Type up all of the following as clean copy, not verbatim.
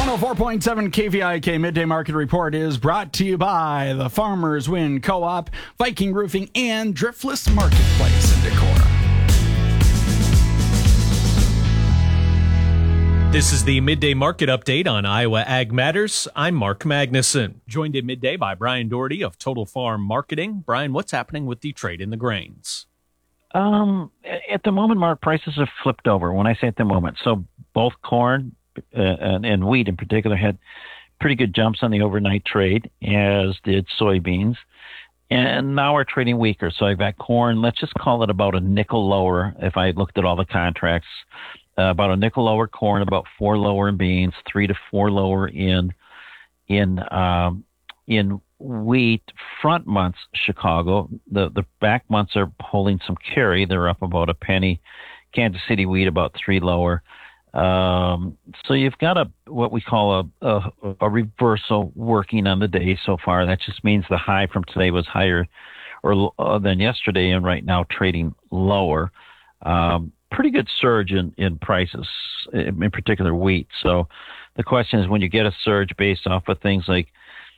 104.7 KVIK Midday Market Report is brought to you by the Farmers Win Co-op, Viking Roofing, and Driftless Marketplace in Decorah. This is the Midday Market Update on Iowa Ag Matters. I'm Mark Magnuson, joined at midday by Brian Doherty of Total Farm Marketing. Brian, what's happening with the trade in the grains? At the moment, Mark, prices have flipped over. When I say at the moment, so both corn and wheat in particular had pretty good jumps on the overnight trade, as did soybeans. And now we're trading weaker. So I've got corn, let's just call it about a nickel lower. If I looked at all the contracts, about a nickel lower corn, about 4 lower in beans, 3 to 4 lower in wheat. Front months, Chicago. The back months are holding some carry. They're up about a penny. Kansas City wheat about 3 lower. So you've got what we call a reversal working on the day so far. That just means the high from today was higher than yesterday, and right now trading lower. Pretty good surge in prices, in particular wheat. So the question is, when you get a surge based off of things like,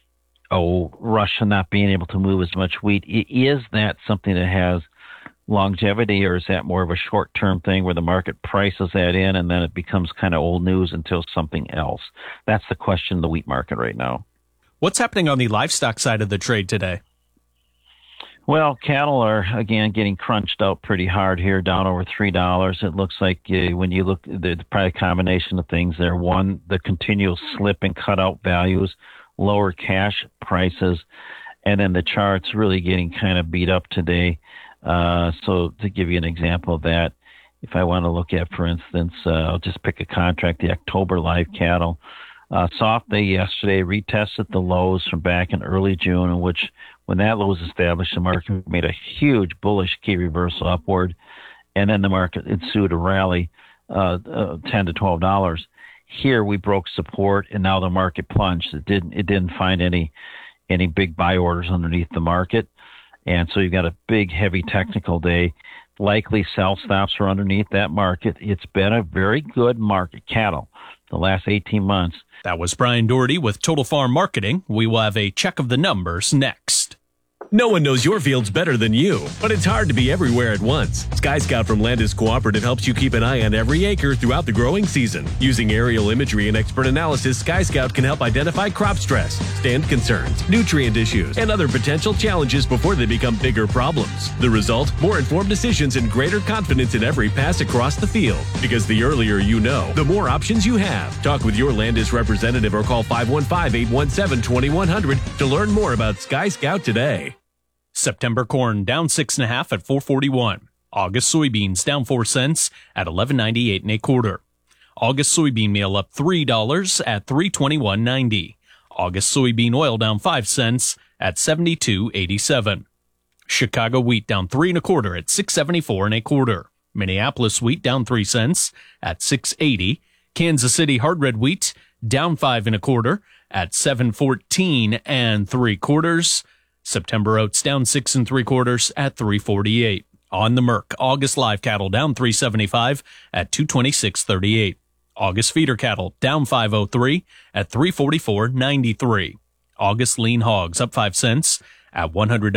Russia not being able to move as much wheat, is that something that has longevity, or is that more of a short-term thing where the market prices that in and then it becomes kind of old news until something else? That's the question in the wheat market right now. What's happening on the livestock side of the trade today? Well, cattle are, again, getting crunched out pretty hard here, down over $3. It looks like when you look, there's probably a combination of things there. One, the continual slip in cutout values, lower cash prices, and then the charts really getting kind of beat up today. So to give you an example of that, if I want to look at, for instance, I'll just pick a contract, the October live cattle. Soft day yesterday, retested the lows from back in early June, in which when that low was established, the market made a huge bullish key reversal upward, and then the market ensued a rally, $10 to $12. Here we broke support, and now the market plunged. It didn't find any big buy orders underneath the market. And so you've got a big, heavy technical day. Likely sell stops are underneath that market. It's been a very good market, cattle, the last 18 months. That was Brian Doherty with Total Farm Marketing. We will have a check of the numbers next. No one knows your fields better than you, but it's hard to be everywhere at once. Sky Scout from Landis Cooperative helps you keep an eye on every acre throughout the growing season. Using aerial imagery and expert analysis, Sky Scout can help identify crop stress, stand concerns, nutrient issues, and other potential challenges before they become bigger problems. The result? More informed decisions and greater confidence in every pass across the field. Because the earlier you know, the more options you have. Talk with your Landis representative or call 515-817-2100 to learn more about Sky Scout today. September corn down 6.5 at $4.41. August soybeans down 4 cents at $11.98 1/4. August soybean meal up $3 at $321.90. August soybean oil down 5 cents at $72.87. Chicago wheat down 3 1/4 at $6.74 1/4. Minneapolis wheat down 3 cents at $6.80. Kansas City hard red wheat down 5 1/4 at $7.14 3/4. September oats down 6 3/4 at $3.48. On the Merc, August live cattle down 3.75 at $226.38. August feeder cattle down 5.03 at $344.93. August lean hogs up 5 cents at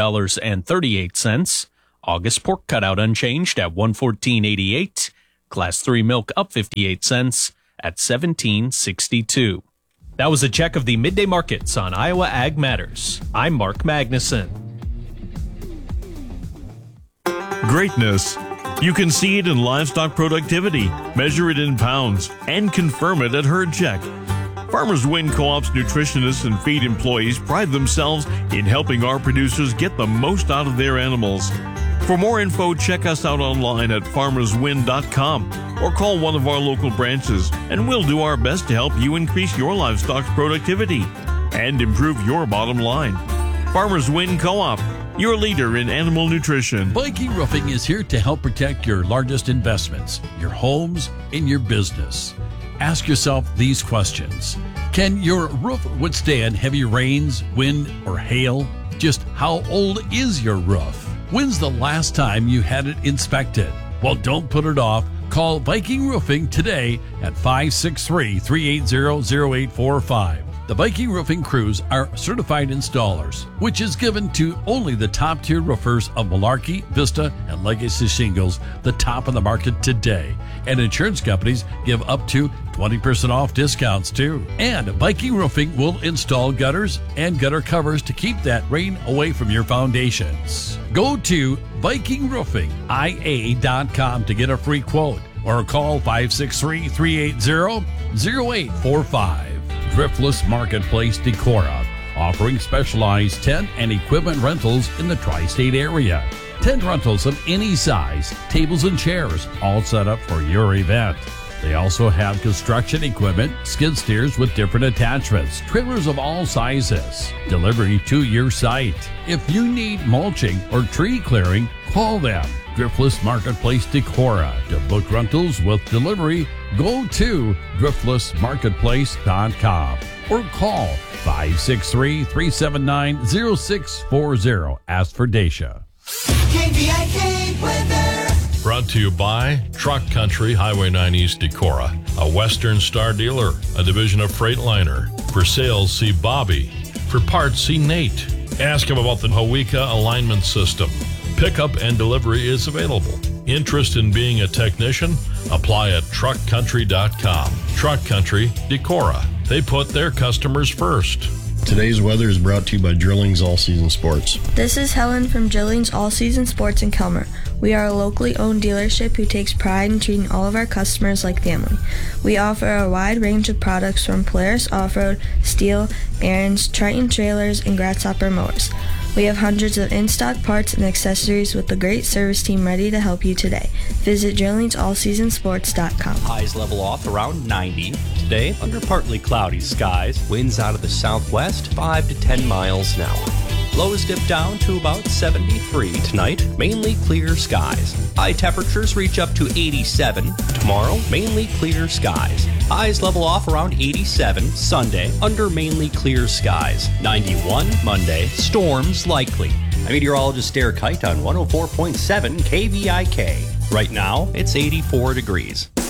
$100.38. August pork cutout unchanged at $114.88. Class 3 milk up 58 cents at $17.62. That was a check of the midday markets on Iowa Ag Matters. I'm Mark Magnuson. Greatness. You can see it in livestock productivity, measure it in pounds, and confirm it at Herd Check. Farmers Win Co-op's nutritionists and feed employees pride themselves in helping our producers get the most out of their animals. For more info, check us out online at farmerswin.com or call one of our local branches, and we'll do our best to help you increase your livestock's productivity and improve your bottom line. Farmers Win Co-op, your leader in animal nutrition. Viking Roofing is here to help protect your largest investments, your homes, and your business. Ask yourself these questions. Can your roof withstand heavy rains, wind, or hail? Just how old is your roof? When's the last time you had it inspected? Well, don't put it off. call Viking Roofing today at 563-380-0845. The Viking Roofing crews are certified installers, which is given to only the top-tier roofers of Malarkey, Vista, and Legacy Shingles, the top of the market today. And insurance companies give up to 20% off discounts, too. And Viking Roofing will install gutters and gutter covers to keep that rain away from your foundations. Go to VikingRoofingIA.com to get a free quote or call 563-380-0845. Driftless Marketplace Decorah, offering specialized tent and equipment rentals in the tri-state area. Tent rentals of any size, tables and chairs, all set up for your event. They also have construction equipment, skid steers with different attachments, trailers of all sizes, delivery to your site. If you need mulching or tree clearing, call them. Driftless Marketplace Decorah. To book rentals with delivery, go to driftlessmarketplace.com or call 563-379-0640. Ask for Dacia. KVIK weather. Brought to you by Truck Country, Highway 9 East Decorah, a Western Star dealer, a division of Freightliner. For sales, see Bobby. For parts, see Nate. Ask him about the Hawika alignment system. Pickup and delivery is available. Interest in being a technician? Apply at truckcountry.com. Truck Country, Decorah. They put their customers first. Today's weather is brought to you by Drillings All Season Sports. This is Helen from Drillings All Season Sports in Kelmer. We are a locally owned dealership who takes pride in treating all of our customers like family. We offer a wide range of products from Polaris Off-Road, Steel, Aaron's, Triton trailers, and Grasshopper mowers. We have hundreds of in-stock parts and accessories with a great service team ready to help you today. Visit DrillingsAllSeasonSports.com. Highs level off around 90. Today, under partly cloudy skies. Winds out of the southwest, 5 to 10 miles an hour. Lows dip down to about 73. Tonight, mainly clear skies. High temperatures reach up to 87. Tomorrow, mainly clear skies. Highs level off around 87. Sunday, under mainly clear skies. 91 Monday. Storms likely. I'm meteorologist Derek Height on 104.7 KVIK. Right now, it's 84 degrees.